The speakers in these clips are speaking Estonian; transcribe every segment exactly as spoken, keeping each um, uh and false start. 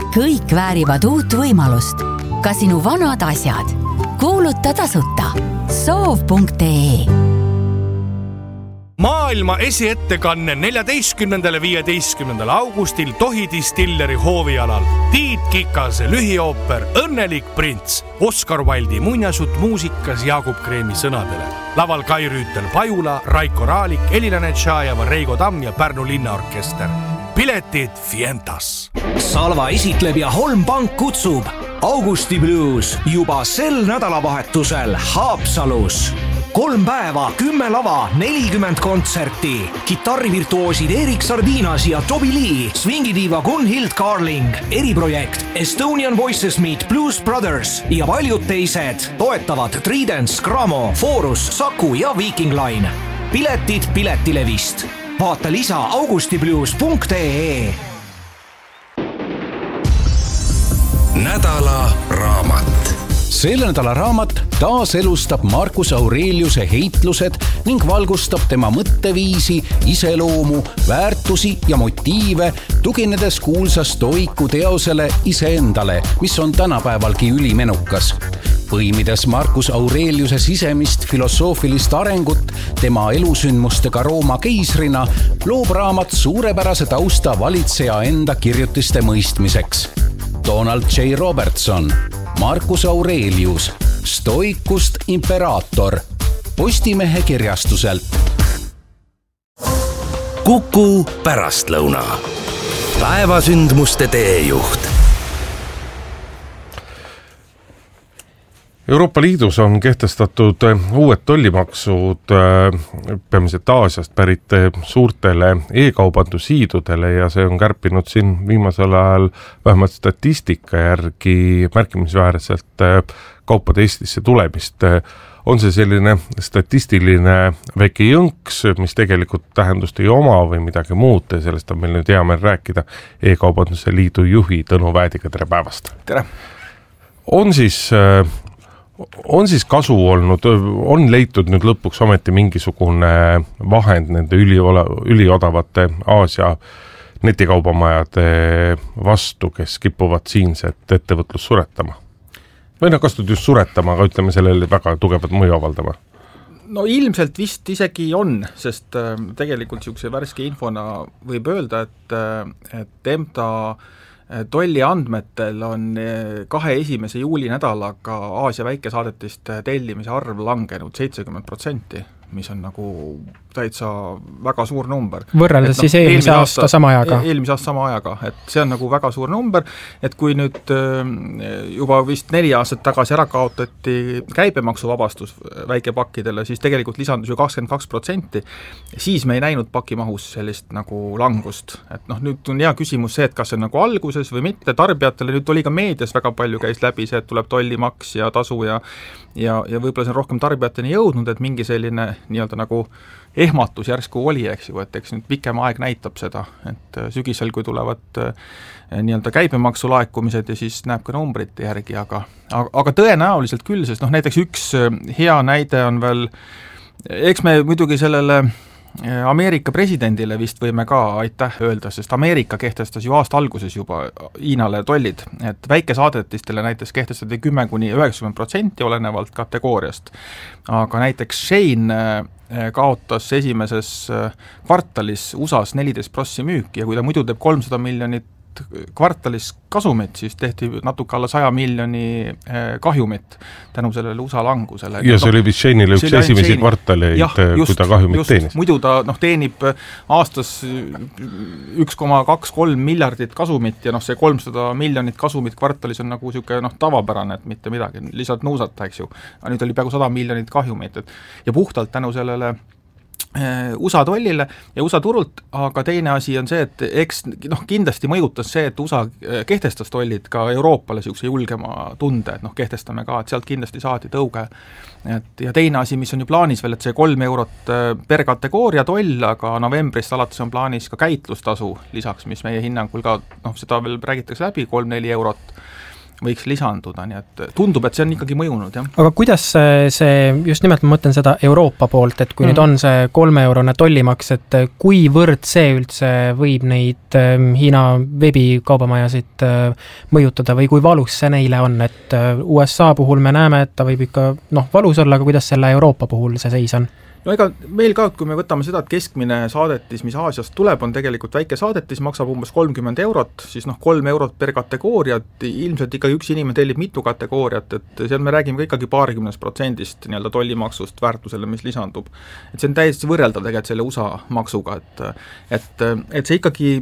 Kõik väärivad uut võimalust. Ka sinu vanad asjad. Kuuluta tasuta. soov punkt ee. Maailma esiettekanne neljateistkümnendal viieteistkümnendal augustil Tohi distilleri hoovialal. Tiit Kikase lühiooper Õnnelik prints. Oscar Wilde'i muinasjutt muusikas Jaagup Kreemi sõnadele. Laval Kai Rüütel Pajula, Raiko Raalik, Elina Netšajeva, Reigo Tamm ja Pärnu linnaorkester. Piletid Fientas. Salva esitleb ja Holm Pank kutsub Augusti Blues juba sel nädalavahetusel Haapsalus. Kolm päeva, kümme lava, nelikümmend kontserti. Kitarrivirtuoosid Erik Sardinas ja Toby Lee, swingidiiva Gunhild Carling, eriprojekt Estonian Voices Meet Blues Brothers ja paljud teised toetavad Tridents, Gramo, Forus, Saku ja Viking Line. Piletid Piletilevist. Vaata lisa augustiblues punkt ee. Nädala raamat. Selle nädala raamat taas elustab Marcus Aureliuse heitlused ning valgustab tema mõtteviisi, iseloomu, väärtusi ja motiive, tuginedes kuulsa stoiku teosele iseendale, mis on tänapäevalgi ülimenukas. Põimides Marcus Aureliuse sisemist filosoofilist arengut tema elusündmustega Rooma keisrina, loob raamat suurepärase tausta valitseja enda kirjutiste mõistmiseks. Donald J. Robertson, Marcus Aurelius, Stoikust imperaator, Postimehe kirjastuselt. Kuku pärastlõuna. Päevasündmuste teejuht. Euroopa Liidus on kehtestatud uued tollimaksud peamiselt Aasiast pärit suurtele e-kaubandushiidudele ja see on kärpinud siin viimasel ajal vähemalt statistika järgi märkimisväärselt kaupade Eestisse tulemist. On see selline statistiline väike jõnks, mis tegelikult tähendust ei oma või midagi muud, sellest on meil nüüd hea meel rääkida e-kaubanduse liidu juhi Tõnu Väädiga. Tere päevast! Tere! On siis... On siis kasu olnud, on leitud nüüd lõpuks ometi mingisugune vahend nende üliola, üliodavate Aasia netikaubamajade vastu, kes kipuvad siinset ettevõtlus suretama? Või nad kastud just suretama, aga ütleme sellele väga tugevat mõju avaldama? No ilmselt vist isegi on, sest tegelikult niisuguse värske infona võib öelda, et, et M T A tolli andmetel on kahe esimese juuli nädalaga Aasia väikesaadetist tellimise arv langenud seitsekümmend protsenti, mis on nagu täitsa väga suur number. Võrreldes no, siis eelmise aasta, aasta sama ajaga. Eelmise aasta sama ajaga, et see on nagu väga suur number, et kui nüüd juba vist neli aastat tagasi ära kaotati käibemaksuvabastus väikepakkidele, siis tegelikult lisandus ju kakskümmend kaks protsenti, siis me ei näinud pakimahus sellist nagu langust. Et noh, nüüd on hea küsimus see, et kas see on nagu alguses või mitte, tarbijatele nüüd oli ka meedias väga palju käis läbi see, et tuleb tollimaks ja tasu ja, ja, ja võib-olla see on rohkem tarbijateni jõudnud, et mingi selline nii-öelda nagu ehmatus järsku oli, eks ju, et eks nüüd pikem aeg näitab seda, et sügisel, kui tulevad nii-öelda käibemaksu laekumised ja siis näeb ka numbrite järgi, aga, aga, aga tõenäoliselt küll, sest noh, näiteks üks hea näide on veel, eks me muidugi sellele Ameerika presidendile vist võime ka aitäh öelda, sest Ameerika kehtestas ju aasta alguses juba Hiinale tollid, et väikesaadetistele näiteks kehtestati kümme kuni üheksakümmend protsenti olenevalt kategooriast, aga näiteks Shane kaotas esimeses kvartalis U S A-s neliteist protsenti müüki ja kui ta muidu teeb kolmsada miljonit kvartalis kasumit, siis tehti natuke alla saja miljoni kahjumit tänu sellele U S A langusele. Ja see oli vist Shane'ile üks esimesi kvartaleid, kui ta kahjumit just, teenis. Muidu ta noh, teenib aastas üks koma kaks kolm miljardit kasumit ja noh, see kolmsada miljonit kasumit kvartalis on nagu siuke noh, tavapärane, et mitte midagi, lihtsalt nuusata, eks ju. Aga nüüd oli peaaegu sada miljonit kahjumit, et ja puhtalt tänu sellele U S A tollile ja U S A turult, aga teine asi on see, et eks noh, kindlasti mõjutas see, et U S A kehtestas tollid ka Euroopale siukse julgema tunde, et noh, kehtestame ka, et sealt kindlasti saadi tõuge. Et, ja teine asi, mis on ju plaanis veel, et see kolm eurot per kategooria toll, aga novembrist alates on plaanis ka käitlustasu lisaks, mis meie hinnangul ka, noh, seda veel räägitakse läbi, kolm-neli eurot. võiks lisanduda, nii et tundub, et see on ikkagi mõjunud, jah. Aga kuidas see, just nimelt ma mõtlen seda Euroopa poolt, et kui mm. nüüd on see kolme-eurone tollimaks, et kuivõrd see üldse võib neid Hiina veebikaubamajasid mõjutada või kui valus see neile on, et U S A puhul me näeme, et ta võib ikka noh, valus olla, aga kuidas selle Euroopa puhul see seis on? No ega meil ka, kui me võtame seda, et keskmine saadetis, mis Aasiast tuleb, on tegelikult väike saadetis, maksab umbes kolmkümmend eurot, siis noh, kolm eurot per kategooriat, ilmselt ikkagi üks inimene tellib mitu kategooriat, et seal me räägime ka ikkagi paarikümnest protsendist nii-öelda tollimaksust väärtusele, mis lisandub. Et see on täiesti võrreldav tegelikult selle U S A maksuga, et, et, et see ikkagi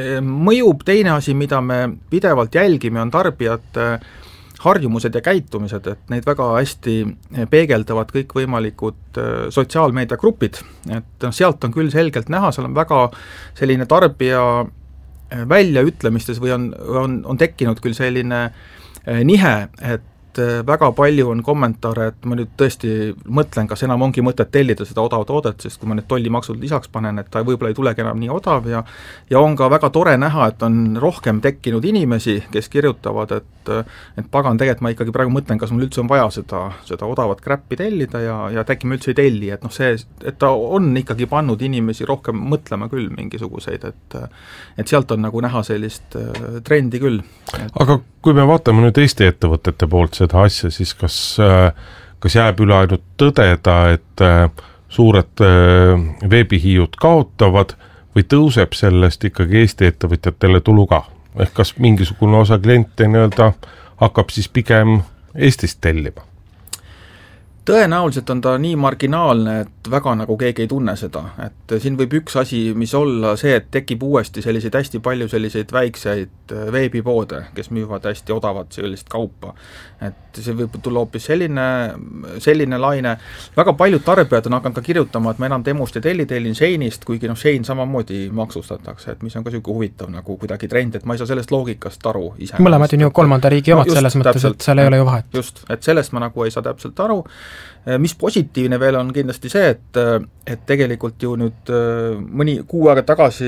mõjub. Teine asi, mida me pidevalt jälgime, on tarbijate harjumused ja käitumised, et neid väga hästi peegeldavad kõik võimalikud sotsiaalmeediagrupid, et no, sealt on küll selgelt näha, seal on väga selline tarbija väljaütlemistes või on, on, on tekkinud küll selline nihe, et väga palju on kommentaare, et ma nüüd tõesti mõtlen, kas enam ongi mõtet tellida seda odav toodet, sest kui ma need tollimaksud lisaks panen, et ta võib-olla ei tulegi enam nii odav ja ja on ka väga tore näha, et on rohkem tekkinud inimesi, kes kirjutavad, et et pagan, tegelikult ma ikkagi praegu mõtlen, kas mul üldse on vaja seda, seda odavat kräppi tellida ja, ja äkki ma üldse ei telli, et noh, see, et ta on ikkagi pannud inimesi rohkem mõtlema küll mingisuguseid, et et sealt on nagu näha sellist trendi küll. Aga kui me vaatame nüüd Eesti ettevõtete poolt seda asja, siis kas, kas jääb üle ainult tõdeda, et suured veebihiiud kaotavad või tõuseb sellest ikkagi Eesti ettevõtjatele tulu ka? Ehk kas mingisugune osa kliente nii-öelda hakkab siis pigem Eestist tellima? Tõenäoliselt on ta nii marginaalne, et väga nagu keegi ei tunne seda, et siin võib üks asi, mis olla see, et tekib uuesti selliseid hästi palju selliseid väikseid veebipoode, kes müüvad hästi odavat sellist kaupa, et see võib tulla hoopis selline, selline laine. Väga paljud tarbijad on hakanud ka kirjutama, et ma enam Temust ei telli, tellin Sheinist, kuigi noh, Shein samamoodi maksustatakse, et mis on ka selline huvitav nagu kuidagi trend, et ma ei saa sellest loogikast aru ise. Mõlemad on ju kolmanda riigi omad no, selles mõttes, täpselt, et seal ei ole ju vahet. Just, et sellest ma nagu ei saa täpselt aru. Mis positiivne veel on kindlasti see, et, et tegelikult ju nüüd mõni kuu aega tagasi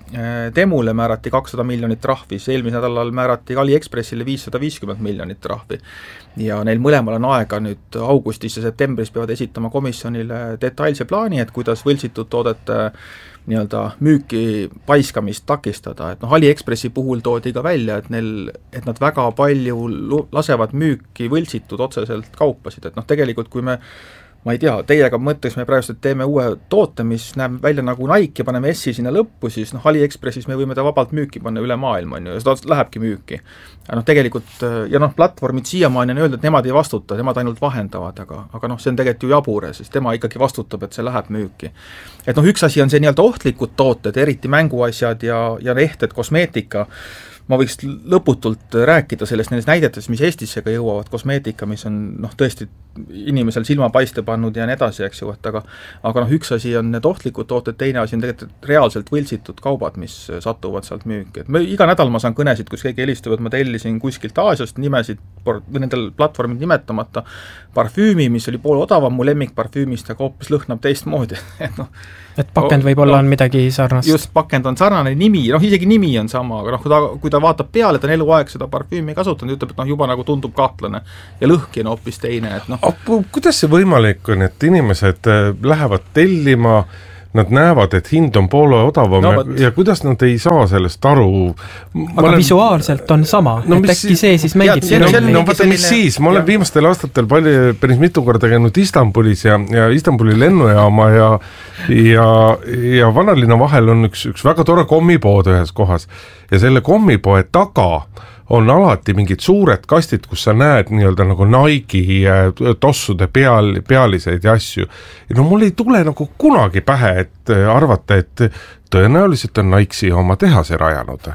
Temule määrati kakssada miljonit trahvi, eelmisel nädalal määrati AliExpressile viissada viiskümmend miljonit trahvi ja neil mõlemal on aega nüüd augustis ja septembris peavad esitama komisjonile detailse plaani, et kuidas võltsitud toodete nii-öelda müüki paiskamist takistada, et noh, AliExpressi puhul toodi ka välja, et neil, et nad väga palju lasevad müüki võltsitud otseselt kaupasid, et noh, tegelikult kui me ma ei tea, teiega mõtteks me praegu teeme uue toote, mis näeb välja nagu Nike ja paneme S-i sinna lõppu, siis noh, AliExpressis me võime ta vabalt müüki panna üle maailma, on ju, ja seda lähebki müüki. Ja noh, tegelikult, ja noh, platvormid siiamaani on öeldud, et nemad ei vastuta, nemad ainult vahendavad, aga, aga noh, see on tegelikult ju jabure, sest tema ikkagi vastutab, et see läheb müüki. Et noh, üks asi on see nii-öelda ohtlikud tooted, eriti mänguasjad ja, ja ehted kosmeetika, ma võiks lõputult rääkida sellest nendest näidetest, mis Eestisse ka jõuavad, kosmeetika, mis on noh, tõesti inimesel silma paiste pannud ja nii edasi, eks ju, et aga aga noh, üks asi on need ohtlikud tooted, teine asi on tegelikult reaalselt võltsitud kaubad, mis satuvad sealt müüki. Et me, iga nädal ma saan kõnesid, kus keegi helistavad, ma tellisin kuskilt Aasiast nimesid, või nendel platvormid nimetamata, parfüümi, mis oli pool odavam mu lemmikparfüümist, aga hoopis lõhnab teistmoodi. et noh, et pakend võib-olla no, on midagi sarnast. Just, pakend on sarnane, nimi, noh isegi nimi on sama, aga noh, kui ta, kui ta vaatab peale, ta on eluaeg seda parfüümi kasutanud, ütleb, et noh, juba nagu tundub kahtlane ja lõhki on hoopis teine, et noh. Kuidas see võimalik on, et inimesed lähevad tellima, nad näevad, et hind on poole odavam no, ja, ja kuidas nad ei saa sellest aru? Aga olen... visuaalselt on sama, no, et äkki see siis mängib ja, no, no vaata, mis siis, ma olen ja. viimastel aastatel palju, päris mitu korda käinud Istanbulis ja, ja Istanbuli lennujaama ja ja, ja Vanalinna vahel on üks, üks väga tore kommipood ühes kohas ja selle kommipoe taga on alati mingid suured kastid, kus sa näed nii-öelda nagu Nike tossude peal, pealiseid ja asju. Ja no mul ei tule nagu kunagi pähe, et arvata, et tõenäoliselt on Nike'i oma tehase rajanud.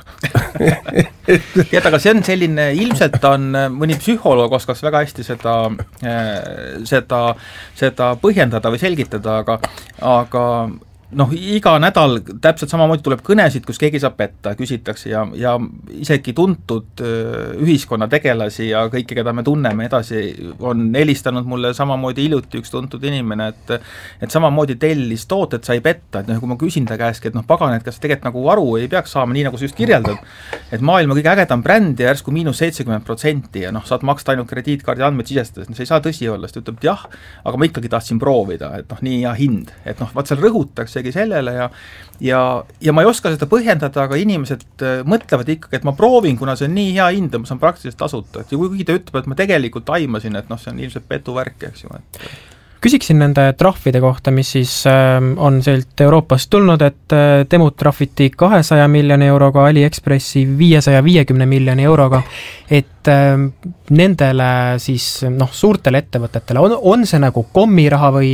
Tead, aga see on selline, ilmselt on mõni psühholoog oskas väga hästi seda, seda, seda põhjendada või selgitada, aga, aga noh, iga nädal täpselt samamoodi tuleb kõnesid, kus keegi saab petta, küsitakse ja, ja isegi tuntud ühiskonna tegelasi ja kõike, keda me tunneme edasi, on helistanud mulle samamoodi hiljuti üks tuntud inimene, et et samamoodi tellis tooted, sai petta, et noh, kui ma küsin ta käeski, et noh, pagan, et kas tegelikult nagu aru ei peaks saama, nii nagu sa just kirjeldad, et maailma kõige ägedam bränd ja järsku miinus seitsekümmend protsenti ja noh, saad maksta ainult krediitkaardi andmed sisestades, no see ei saa tõsi olla, sest ütleb, et jah, aga ma ikkagi tahtsin proovida, et noh, nii hea hind, et noh, vaat seal rõhutakse sellele ja ja, ja ma ei oska seda põhjendada, aga inimesed mõtlevad ikkagi, et ma proovin, kuna see on nii hea hind ja ma saan praktiliselt tasuta, et ja kui ta ütleb, et ma tegelikult aimasin, et noh, see on ilmselt petuvärk, eks ju, et küsiksin nende trahvide kohta, mis siis on sealt Euroopast tulnud, et Temut trahviti kahesaja miljoni euroga, AliExpressi viiesaja viiekümne miljoni euroga, et nendele siis noh, suurtele ettevõtetele, on, on see nagu kommiraha või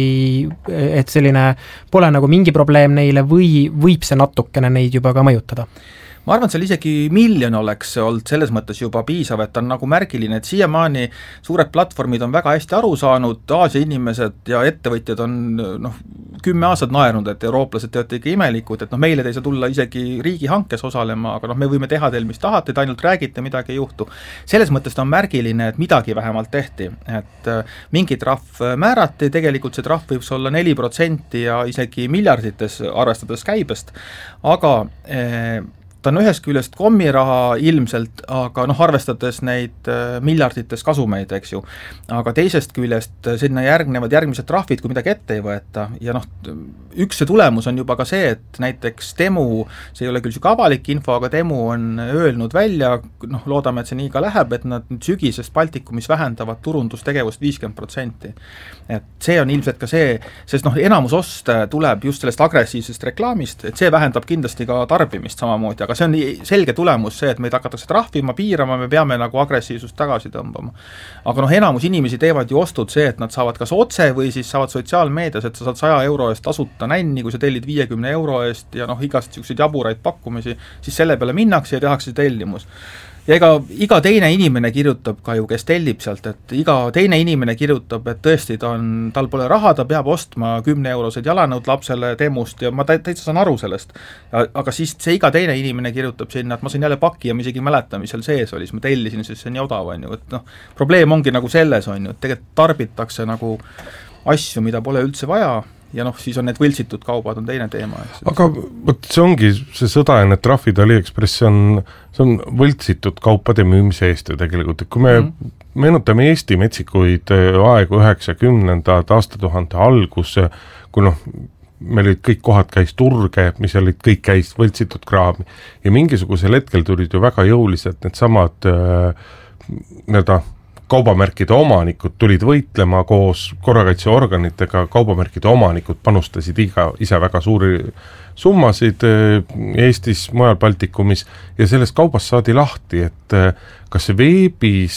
et selline pole nagu mingi probleem neile või võib see natukene neid juba ka mõjutada? ma arvan, et seal isegi miljon oleks olnud selles mõttes juba piisav, et on nagu märgiline, et siiamaani suured platvormid on väga hästi aru saanud, Aasia inimesed ja ettevõtjad on noh, kümme aastat naernud, et eurooplased teavad ikka imelikud, et noh, meile te ei saa tulla isegi riigihankes osalema, aga noh, me võime teha teil, mis tahate, te ainult räägite, midagi ei juhtu. Selles mõttes ta on märgiline, et midagi vähemalt tehti, et mingi trahv määrati, tegelikult see trahv võiks olla neli protsenti ja isegi miljardites arvestades käibest, aga eh, ta on ühest küljest kommiraha ilmselt, aga noh, arvestades neid miljardites kasumeid, eks ju, aga teisest küljest sinna järgnevad järgmised trahvid, kui midagi ette ei võeta ja noh, üks see tulemus on juba ka see, et näiteks Temu, see ei ole küll siuke avalik info, aga Temu on öelnud välja, noh, loodame, et see nii ka läheb, et nad sügisest Baltikumis vähendavad turundustegevust viiskümmend protsenti. Et see on ilmselt ka see, sest noh, enamus oste tuleb just sellest agressiivsest reklaamist, et see vähendab kindlasti ka tarbimist samamoodi, aga see on selge tulemus see, et meid hakatakse trahvima, piirama, me peame nagu agressiivsust tagasi tõmbama. Aga noh, enamus inimesi teevad ju ostud see, et nad saavad kas otse või siis saavad sotsiaalmeedias, et sa saad saja euro eest tasuta nänni, kui sa tellid viiekümne euro eest ja noh, igast selliseid jaburaid pakkumisi, siis selle peale minnakse ja tehakse tellimus. Ja ega iga teine inimene kirjutab ka ju, kes tellib sealt, et iga teine inimene kirjutab, et tõesti ta on, tal pole raha, ta peab ostma kümne eurosed jalanõud lapsele Temust ja ma täitsa saan aru sellest. Aga siis see iga teine inimene kirjutab sinna, et ma sain jälle paki ja ma isegi mäletan, mis seal sees oli, siis ma tellisin, sest see on nii odav, on ju, et noh, probleem ongi nagu selles, on ju, et tegelikult tarbitakse nagu asju, mida pole üldse vaja, ja noh, siis on need võltsitud kaubad on teine teema. Aga võt, see ongi see sõda ja need trahvid AliExpress on, see on võltsitud kaupade müümise eest ju tegelikult, et kui me mm. meenutame Eesti metsikuid aegu üheksakümnendad aastatuhande algus, kui noh, meil olid kõik kohad käis turge, mis olid kõik käis võltsitud kraami ja mingisugusel hetkel tulid ju väga jõuliselt need samad äh, nii-öelda kaubamärkide omanikud tulid võitlema koos korrakaitseorganitega, kaubamärkide omanikud panustasid iga, ise väga suuri summasid Eestis, mujal Baltikumis ja sellest kaubast saadi lahti, et kas veebis,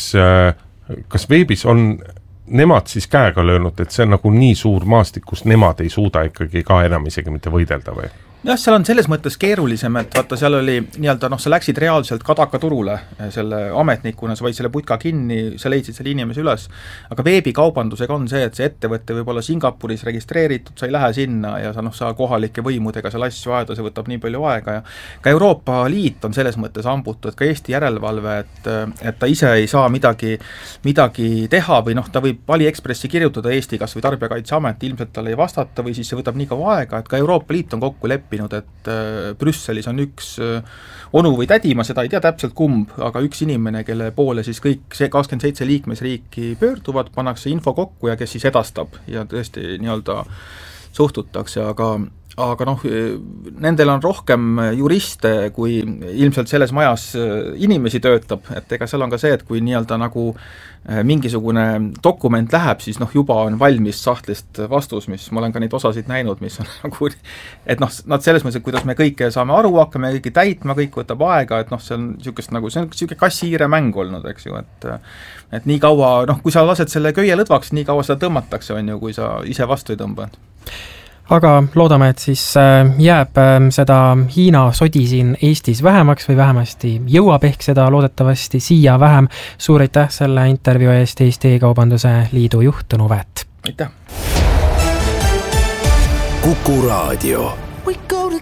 kas veebis on nemad siis käega löönud, et see on nagu nii suur maastik, kus nemad ei suuda ikkagi ka enam isegi mitte võidelda või? jah, seal on selles mõttes keerulisem, et vaata, seal oli nii-öelda, noh, sa läksid reaalselt Kadaka turule selle ametnikuna, sa võid selle putka kinni, sa leidsid selle inimese üles, aga veebikaubandusega on see, et see ettevõte võib olla Singapuris registreeritud, sa ei lähe sinna ja sa noh, sa kohalike võimudega seal asju ajada, see võtab nii palju aega ja ka Euroopa Liit on selles mõttes ambutud, ka Eesti järelevalve, et, et ta ise ei saa midagi, midagi teha või noh, ta võib AliExpressi kirjutada Eesti kas või Tarbijakaitseamet, ilmselt talle ei vastata või siis see võtab nii kaua aega, et ka Euroopa Liit on kokku leppinud, et Brüsselis on üks onu või tädi, ma seda ei tea täpselt kumb, aga üks inimene, kelle poole siis kõik see kakskümmend seitse liikmesriiki pöörduvad, pannakse info kokku ja kes siis edastab ja tõesti nii-öelda suhtutakse, aga aga noh, nendel on rohkem juriste, kui ilmselt selles majas inimesi töötab, et ega seal on ka see, et kui nii-öelda nagu mingisugune dokument läheb, siis noh, juba on valmis sahtlist vastus, mis ma olen ka neid osasid näinud, mis on nagu, et noh, nad selles mõttes, et kuidas me kõike saame aru, hakkame kõike täitma, kõik võtab aega, et noh, see on niisugust nagu, see on niisugune kassi-hiire mäng olnud, eks ju, et et nii kaua, noh, kui sa lased selle köie lõdvaks, nii kaua seda tõmmatakse, on ju, kui sa ise vastu ei tõmba. Aga loodame, et siis jääb seda Hiina sodi siin Eestis vähemaks või vähemasti jõuab ehk seda loodetavasti siia vähem. Suur aitäh selle intervjuu eest, Eesti E-kaubanduse liidu juht Tõnu Väät. Aitäh! Kuku Raadio. We go